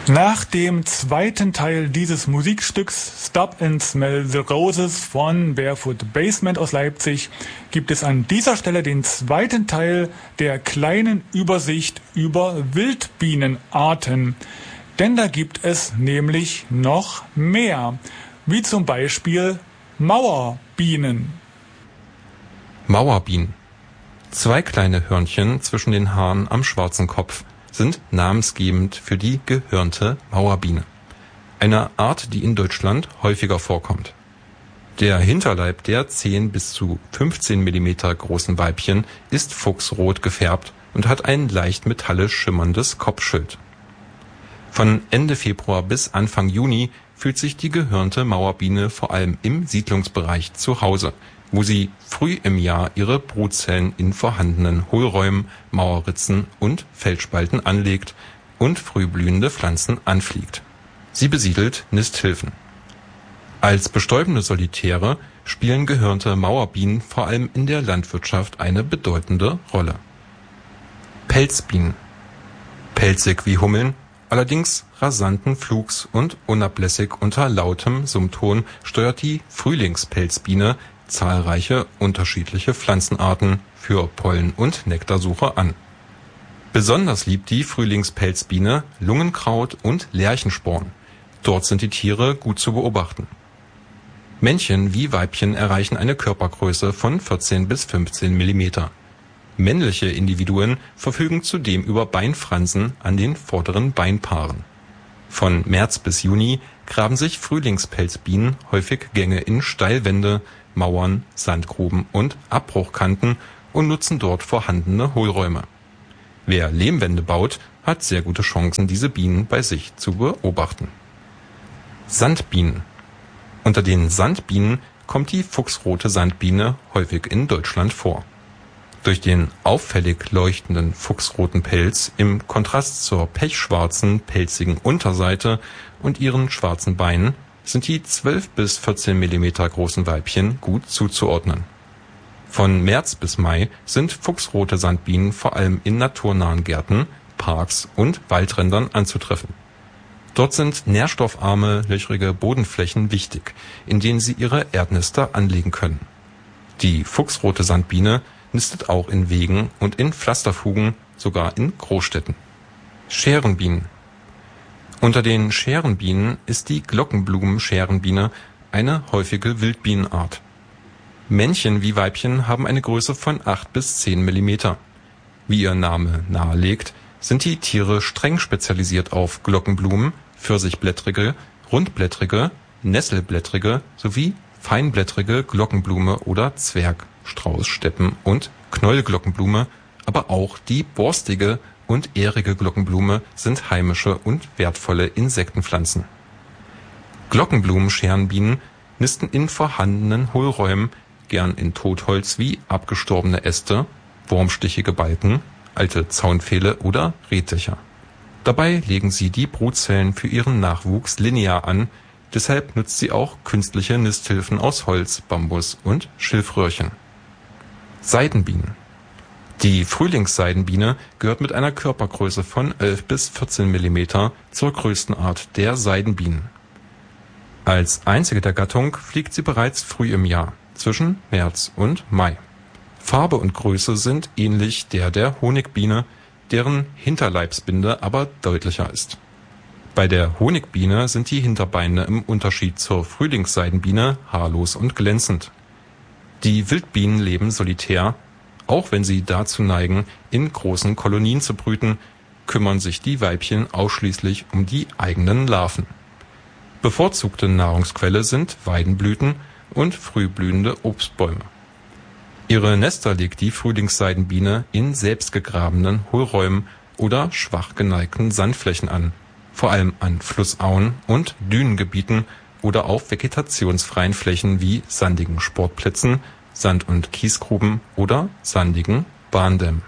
Nach dem zweiten Teil dieses Musikstücks Stop and Smell the Roses von Barefoot Basement aus Leipzig gibt es an dieser Stelle den zweiten Teil der kleinen Übersicht über Wildbienenarten. Denn da gibt es nämlich noch mehr, wie zum Beispiel Mauerbienen. Mauerbienen. 2 kleine Hörnchen zwischen den Haaren am schwarzen Kopf sind namensgebend für die gehörnte Mauerbiene, eine Art, die in Deutschland häufiger vorkommt. Der Hinterleib der 10 bis zu 15 mm großen Weibchen ist fuchsrot gefärbt und hat ein leicht metallisch schimmerndes Kopfschild. Von Ende Februar bis Anfang Juni fühlt sich die gehörnte Mauerbiene vor allem im Siedlungsbereich zu Hause, wo sie früh im Jahr ihre Brutzellen in vorhandenen Hohlräumen, Mauerritzen und Felsspalten anlegt und frühblühende Pflanzen anfliegt. Sie besiedelt Nisthilfen. Als bestäubende Solitäre spielen gehörnte Mauerbienen vor allem in der Landwirtschaft eine bedeutende Rolle. Pelzbienen. Pelzig wie Hummeln, allerdings rasanten Flugs und unablässig unter lautem Summton steuert die Frühlingspelzbiene zahlreiche unterschiedliche Pflanzenarten für Pollen- und Nektarsuche an. Besonders liebt die Frühlingspelzbiene Lungenkraut und Lerchensporn. Dort sind die Tiere gut zu beobachten. Männchen wie Weibchen erreichen eine Körpergröße von 14 bis 15 mm. Männliche Individuen verfügen zudem über Beinfransen an den vorderen Beinpaaren. Von März bis Juni graben sich Frühlingspelzbienen häufig Gänge in Steilwände, Mauern, Sandgruben und Abbruchkanten und nutzen dort vorhandene Hohlräume. Wer Lehmwände baut, hat sehr gute Chancen, diese Bienen bei sich zu beobachten. Sandbienen. Unter den Sandbienen kommt die fuchsrote Sandbiene häufig in Deutschland vor. Durch den auffällig leuchtenden fuchsroten Pelz im Kontrast zur pechschwarzen, pelzigen Unterseite und ihren schwarzen Beinen sind die 12 bis 14 mm großen Weibchen gut zuzuordnen. Von März bis Mai sind fuchsrote Sandbienen vor allem in naturnahen Gärten, Parks und Waldrändern anzutreffen. Dort sind nährstoffarme, löchrige Bodenflächen wichtig, in denen sie ihre Erdnester anlegen können. Die fuchsrote Sandbiene nistet auch in Wegen und in Pflasterfugen, sogar in Großstädten. Scherenbienen. Unter den Scherenbienen ist die Glockenblumen-Scherenbiene eine häufige Wildbienenart. Männchen wie Weibchen haben eine Größe von 8 bis 10 mm. Wie ihr Name nahelegt, sind die Tiere streng spezialisiert auf Glockenblumen, pfirsichblättrige, rundblättrige, nesselblättrige sowie feinblättrige Glockenblume oder Zwerg-, Strauß-, Steppen- und Knollglockenblume, aber auch die borstige und ährige Glockenblume sind heimische und wertvolle Insektenpflanzen. Glockenblumenscherenbienen nisten in vorhandenen Hohlräumen, gern in Totholz wie abgestorbene Äste, wurmstichige Balken, alte Zaunpfähle oder Rehdächer. Dabei legen sie die Brutzellen für ihren Nachwuchs linear an, deshalb nutzt sie auch künstliche Nisthilfen aus Holz, Bambus und Schilfröhrchen. Seidenbienen. Die Frühlingsseidenbiene gehört mit einer Körpergröße von 11 bis 14 mm zur größten Art der Seidenbienen. Als einzige der Gattung fliegt sie bereits früh im Jahr, zwischen März und Mai. Farbe und Größe sind ähnlich der Honigbiene, deren Hinterleibsbinde aber deutlicher ist. Bei der Honigbiene sind die Hinterbeine im Unterschied zur Frühlingsseidenbiene haarlos und glänzend. Die Wildbienen leben solitär. Auch wenn sie dazu neigen, in großen Kolonien zu brüten, kümmern sich die Weibchen ausschließlich um die eigenen Larven. Bevorzugte Nahrungsquelle sind Weidenblüten und frühblühende Obstbäume. Ihre Nester legt die Frühlingsseidenbiene in selbstgegrabenen Hohlräumen oder schwach geneigten Sandflächen an, vor allem an Flussauen und Dünengebieten oder auf vegetationsfreien Flächen wie sandigen Sportplätzen, Sand- und Kiesgruben oder sandigen Bahndämmen.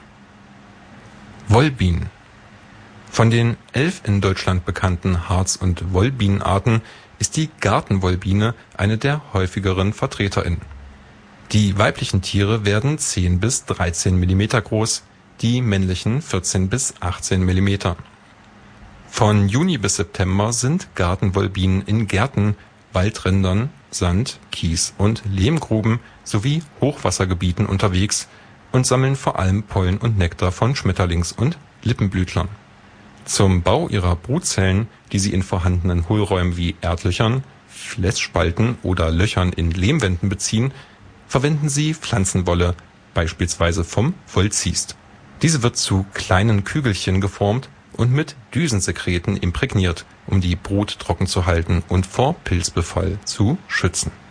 Wollbienen. Von den 11 in Deutschland bekannten Harz- und Wollbienenarten ist die Gartenwollbiene eine der häufigeren VertreterInnen. Die weiblichen Tiere werden 10 bis 13 mm groß, die männlichen 14 bis 18 mm. Von Juni bis September sind Gartenwollbienen in Gärten, Waldrändern, Sand-, Kies- und Lehmgruben sowie Hochwassergebieten unterwegs und sammeln vor allem Pollen und Nektar von Schmetterlings- und Lippenblütlern. Zum Bau ihrer Brutzellen, die sie in vorhandenen Hohlräumen wie Erdlöchern, Fläschspalten oder Löchern in Lehmwänden beziehen, verwenden sie Pflanzenwolle, beispielsweise vom Wollziest. Diese wird zu kleinen Kügelchen geformt und mit Düsensekreten imprägniert, um die Brut trocken zu halten und vor Pilzbefall zu schützen.